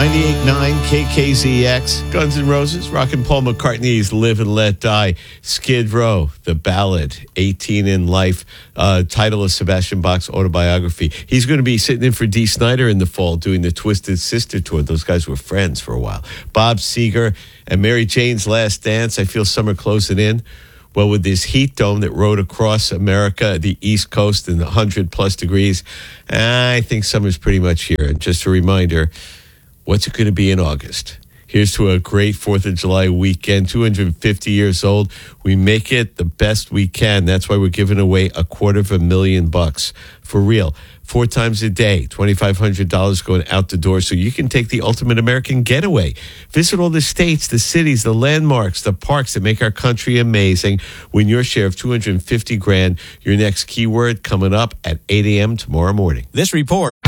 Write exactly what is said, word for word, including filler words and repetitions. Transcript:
ninety-eight point nine K K Z X, Guns N' Roses, rockin' Paul McCartney's Live and Let Die, Skid Row, The Ballad, eighteen in Life, uh, title of Sebastian Bach's autobiography. He's going to be sitting in for Dee Snider in the fall doing the Twisted Sister tour. Those guys were friends for a while. Bob Seger and Mary Jane's Last Dance. I feel summer closing in. Well, with this heat dome that rode across America, the East Coast, in one hundred plus degrees, I think summer's pretty much here. And just a reminder, what's it going to be in August? Here's to a great fourth of July weekend, two hundred fifty years old. We make it the best we can. That's why we're giving away a quarter of a million bucks. For real. Four times a day, twenty-five hundred dollars going out the door so you can take the ultimate American getaway. Visit all the states, the cities, the landmarks, the parks that make our country amazing. Win your share of two hundred fifty grand. Your next keyword coming up at eight a.m. tomorrow morning. This report